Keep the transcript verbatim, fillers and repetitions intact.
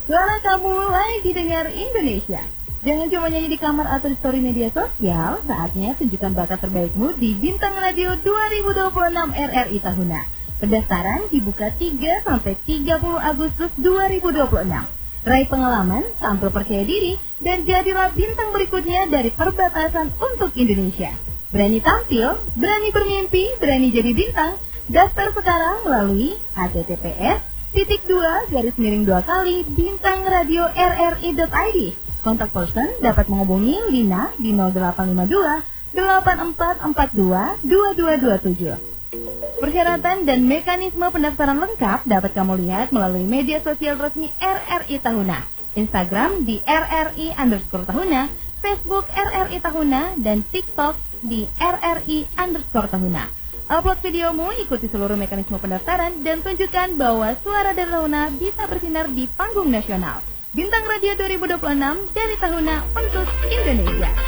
Suara kamu layak didengar Indonesia. Jangan cuma nyanyi di kamar atau di story media sosial, saatnya tunjukkan bakat terbaikmu di Bintang Radio dua ribu dua puluh enam R R I Tahuna. Pendaftaran dibuka tiga sampai tiga puluh Agustus dua ribu dua puluh enam. Raih pengalaman, tampil percaya diri, dan jadilah bintang berikutnya dari perbatasan untuk Indonesia. Berani tampil, berani bermimpi, berani jadi bintang. Daftar sekarang melalui h t t p s titik dua garis miring dua kali bintang radio r r i dot i d. Kontak person dapat menghubungi Lina di nol delapan lima dua delapan empat empat dua dua dua dua tujuh. Persyaratan dan mekanisme pendaftaran lengkap dapat kamu lihat melalui media sosial resmi R R I Tahuna, Instagram di R R I underscore Tahuna, Facebook R R I Tahuna, dan TikTok di R R I underscore Tahuna. Upload videomu, ikuti seluruh mekanisme pendaftaran, dan tunjukkan bahwa suara dari Tahuna bisa bersinar di panggung nasional. Bintang Radio dua ribu dua puluh enam dari Tahuna untuk Indonesia.